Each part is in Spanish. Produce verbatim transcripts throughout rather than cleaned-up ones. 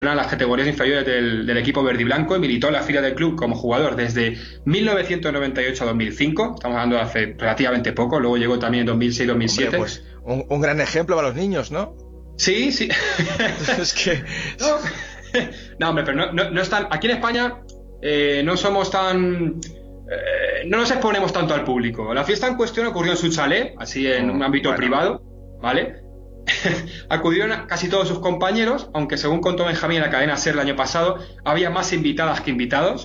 en las categorías inferiores del, del equipo verde y blanco y militó en la fila del club como jugador desde mil novecientos noventa y ocho a dos mil cinco, estamos hablando de hace relativamente poco, luego llegó también en dos mil seis dos mil siete. Hombre, pues un, un gran ejemplo para los niños, ¿no? Sí, sí. Es que... No, no hombre, pero no, no, no están... Aquí en España eh, no somos tan... Eh, no nos exponemos tanto al público. La fiesta en cuestión ocurrió en su chalet, así en mm, un ámbito bueno. privado, ¿vale? Acudieron casi todos sus compañeros, aunque según contó Benjamín en la cadena SER el año pasado, había más invitadas que invitados.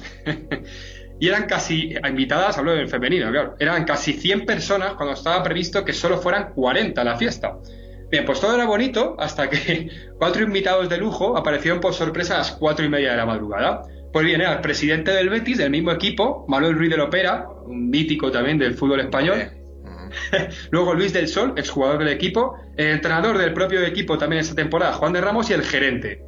Y eran casi, invitadas, hablo del femenino, claro, eran casi cien personas cuando estaba previsto que solo fueran cuarenta a la fiesta. Bien, pues todo era bonito hasta que cuatro invitados de lujo aparecieron por sorpresa a las cuatro y media de la madrugada. Pues bien, era el presidente del Betis, del mismo equipo, Manuel Ruiz de Lopera, un mítico también del fútbol español. Luego Luis del Sol, exjugador del equipo, el entrenador del propio equipo también esta temporada, Juan de Ramos, y el gerente.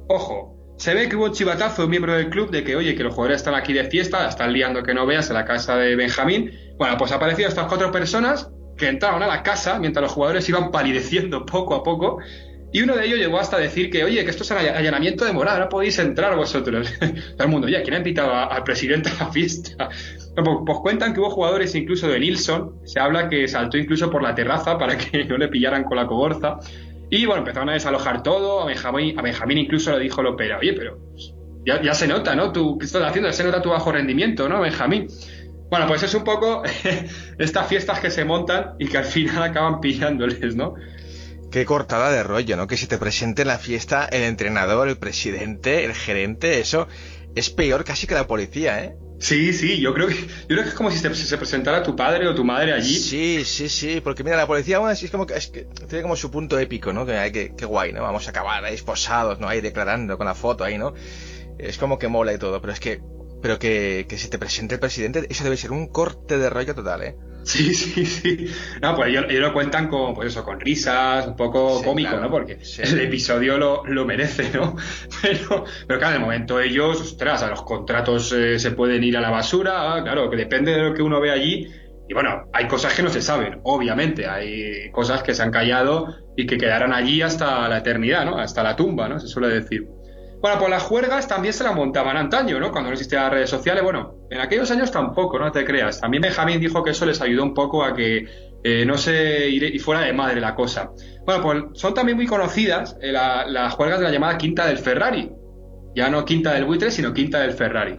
Ojo, se ve que hubo un chivatazo, un miembro del club, de que, oye, que los jugadores están aquí de fiesta, están liando que no veas en la casa de Benjamín. Bueno, pues aparecieron estas cuatro personas que entraron a la casa mientras los jugadores iban palideciendo poco a poco. Y uno de ellos llegó hasta decir que, oye, que esto es allanamiento de morada, no podéis entrar vosotros. Todo el mundo, ya, ¿quién ha invitado a, al presidente a la fiesta? Pues, pues cuentan que hubo jugadores incluso de Nilsson, se habla que saltó incluso por la terraza para que no le pillaran con la cogorza. Y bueno, empezaron a desalojar todo, a Benjamín, a Benjamín incluso le dijo Lopera, oye, pero ya, ya se nota, ¿no? Tú, ¿qué estás haciendo? Ya se nota tu bajo rendimiento, ¿no, Benjamín? Bueno, pues es un poco estas fiestas que se montan y que al final acaban pillándoles, ¿no? Qué cortada de rollo, ¿no? Que se te presente en la fiesta el entrenador, el presidente, el gerente, eso es peor casi que la policía, ¿eh? Sí, sí, yo creo que yo creo que es como si se, si se presentara tu padre o tu madre allí. Sí, sí, sí, porque mira, la policía aún así es como que, es que tiene como su punto épico, ¿no? Que hay que, qué guay, ¿no? Vamos a acabar ahí esposados, ¿no? Ahí declarando con la foto ahí, ¿no? Es como que mola y todo, pero es que, pero que, que se te presente el presidente, eso debe ser un corte de rollo total, ¿eh? Sí, sí, sí. No, pues ellos, ellos lo cuentan con, pues eso, con risas, un poco sí, cómico, claro, ¿no? Porque sí. El episodio lo, lo merece, ¿no? Pero, pero claro, de momento ellos, ostras, a los contratos eh, se pueden ir a la basura, claro, que depende de lo que uno ve allí. Y bueno, hay cosas que no se saben, obviamente, hay cosas que se han callado y que quedarán allí hasta la eternidad, ¿no? Hasta la tumba, ¿no? Se suele decir. Bueno, pues las juergas también se las montaban antaño, ¿no? Cuando no existían las redes sociales. Bueno, en aquellos años tampoco, no te creas. También Benjamín dijo que eso les ayudó un poco a que eh, no se y fuera de madre la cosa. Bueno, pues son también muy conocidas eh, la, las juergas de la llamada Quinta del Ferrari. Ya no Quinta del Buitre, sino Quinta del Ferrari.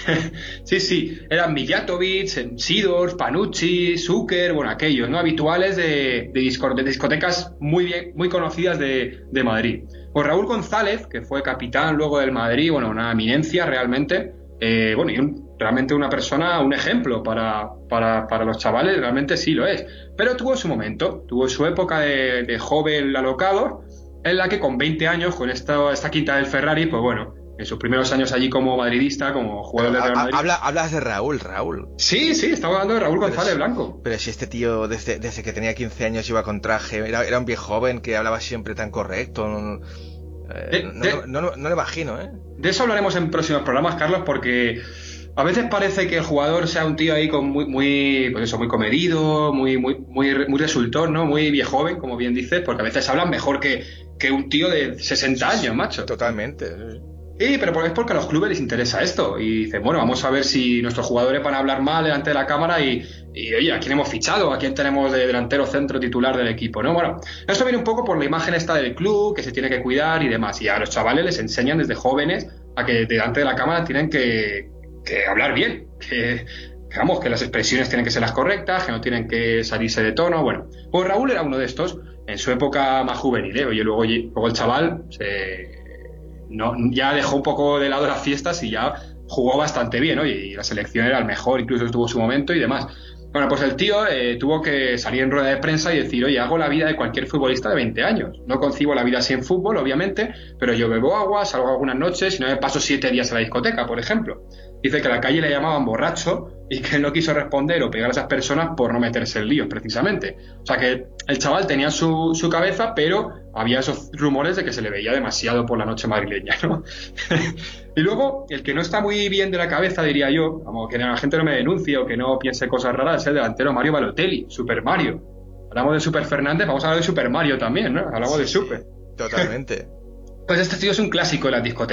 Sí, sí, eran Mijatovic, Sidor, Panucci, Zucker, bueno, aquellos, ¿no? Habituales de, de, disco, de discotecas muy bien, muy conocidas de, de Madrid. Pues Raúl González, que fue capitán luego del Madrid, bueno, una eminencia realmente, eh, bueno, y un, realmente una persona, un ejemplo para, para, para los chavales, realmente sí lo es. Pero tuvo su momento, tuvo su época de, de joven alocado, en la que con veinte años, con esta, esta Quinta del Ferrari, pues bueno, en sus primeros años allí como madridista, como jugador del Real Madrid. Habla, hablas de Raúl, Raúl. Sí, sí, estaba hablando de Raúl pero González si, Blanco. Pero si este tío desde, desde que tenía quince años iba con traje, era, era un viejo joven que hablaba siempre tan correcto. No, eh, de, no, de, no, no, no lo imagino, ¿eh? De eso hablaremos en próximos programas, Carlos, porque a veces parece que el jugador sea un tío ahí con muy, muy, pues eso, muy comedido, muy, muy, muy, muy resultón, ¿no? Muy viejo joven, como bien dices, porque a veces hablan mejor que, que un tío de sesenta años, macho. Totalmente. Sí, pero es porque a los clubes les interesa esto y dicen, bueno, vamos a ver si nuestros jugadores van a hablar mal delante de la cámara y, y oye, ¿a quién hemos fichado? ¿A quién tenemos de delantero centro titular del equipo? ¿No? Bueno, esto viene un poco por la imagen esta del club, que se tiene que cuidar y demás. Y a los chavales les enseñan desde jóvenes a que delante de la cámara tienen que, que hablar bien, que, que vamos, que las expresiones tienen que ser las correctas, que no tienen que salirse de tono. Bueno, pues Raúl era uno de estos en su época más juvenil, ¿eh? Oye, luego, luego el chaval se... No, ya dejó un poco de lado las fiestas y ya jugó bastante bien, oye, y la selección era el mejor, incluso estuvo su momento y demás. Bueno, pues el tío eh, tuvo que salir en rueda de prensa y decir, oye, hago la vida de cualquier futbolista de veinte años. No concibo la vida así en fútbol, obviamente, pero yo bebo agua, salgo algunas noches y no me paso siete días en la discoteca, por ejemplo. Dice que a la calle le llamaban borracho y que él no quiso responder o pegar a esas personas por no meterse en líos, precisamente. O sea que el chaval tenía su, su cabeza, pero había esos rumores de que se le veía demasiado por la noche madrileña, ¿no? Y luego, el que no está muy bien de la cabeza, diría yo, como que la gente no me denuncie o que no piense cosas raras, es el delantero Mario Balotelli, Super Mario. Hablamos de Super Fernández, vamos a hablar de Super Mario también, ¿no? Hablamos sí, de Super. Totalmente. Pues este tío es un clásico de las discotecas.